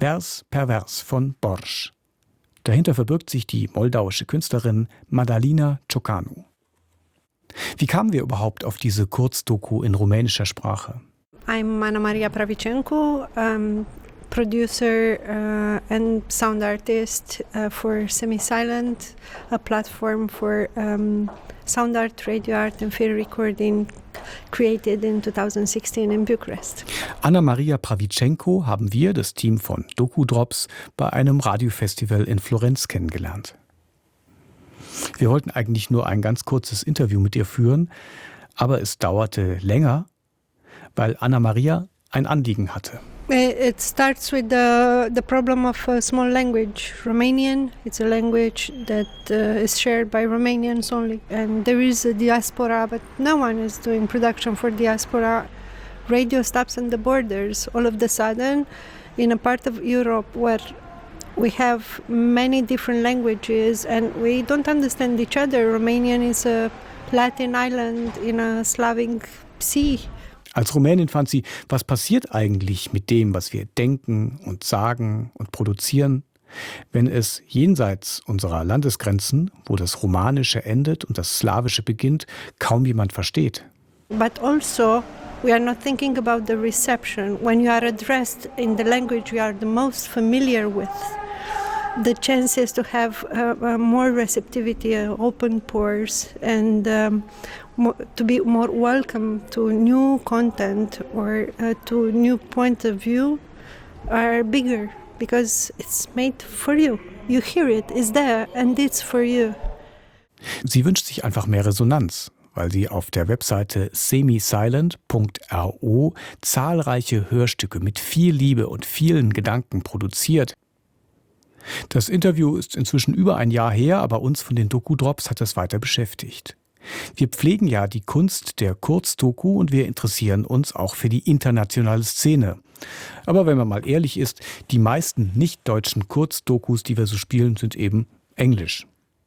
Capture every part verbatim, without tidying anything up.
Vers pervers von Borsch. Dahinter verbirgt sich die moldauische Künstlerin Madalina Ciocanu. Wie kamen wir überhaupt auf diese Kurzdoku in rumänischer Sprache? I'm Anna Maria Pravicencu, um, producer uh, and sound artist uh, for Semi-Silent, a platform for um, sound art, radio art and film recording created in twenty sixteen in Bucharest. Anna Maria Pravicencu haben wir, das Team von DokuDrops, bei einem Radiofestival in Florenz kennengelernt. Wir wollten eigentlich nur ein ganz kurzes Interview mit ihr führen, aber es dauerte länger, weil Anna Maria ein Anliegen hatte. It starts with the, the problem of a small language, Romanian. It's a language that uh, is shared by Romanians only. And there is a diaspora, but no one is doing production for diaspora. Radio stops on the borders. All of a sudden, in a part of Europe where we have many different languages and we don't understand each other. Romanian is a Latin island in a Slavic sea. Als Rumänin fand sie, was passiert eigentlich mit dem, was wir denken und sagen und produzieren, wenn es jenseits unserer Landesgrenzen, wo das Romanische endet und das Slawische beginnt, kaum jemand versteht. But also, we are not thinking about the reception. When you are addressed in the language you are the most familiar with, the chances to have uh, uh, more receptivity, uh, open pores, and um, more, to be more welcome to new content or uh, to new point of view are bigger because it's made for you. You hear it, it's there, and it's for you. Sie wünscht sich einfach mehr Resonanz, weil sie auf der Webseite semisilent punkt ro zahlreiche Hörstücke mit viel Liebe und vielen Gedanken produziert. Das Interview ist inzwischen über ein Jahr her, aber uns von den DokuDrops hat das weiter beschäftigt. Wir pflegen ja die Kunst der Kurzdoku und wir interessieren uns auch für die internationale Szene. Aber wenn man mal ehrlich ist, die meisten nicht-deutschen Kurzdokus, die wir so spielen, sind eben Englisch.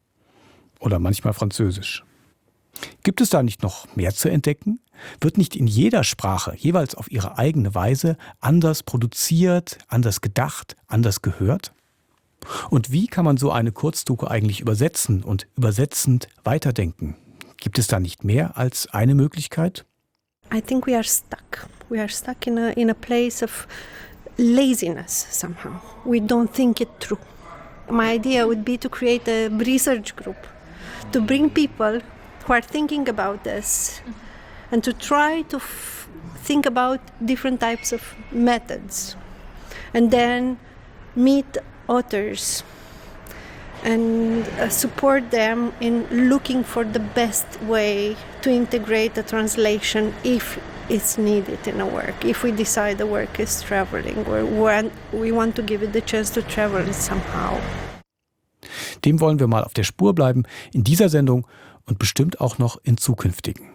Oder manchmal Französisch. Gibt es da nicht noch mehr zu entdecken? Wird nicht in jeder Sprache, jeweils auf ihre eigene Weise, anders produziert, anders gedacht, anders gehört? Und wie kann man so eine Kurzdoku eigentlich übersetzen und übersetzend weiterdenken? Gibt es da nicht mehr als eine Möglichkeit? I think we are stuck. We are stuck in a, in a place of laziness somehow. We don't think it through. My idea would be to create a research group, to bring people who are thinking about this and to try to f- think about different types of methods and then meet authors and uh, support them in looking for the best way to integrate a translation if it's needed in a work, if we decide the work is traveling or when we want to give it the chance to travel somehow. Dem wollen wir mal auf der Spur bleiben in dieser Sendung und bestimmt auch noch in zukünftigen.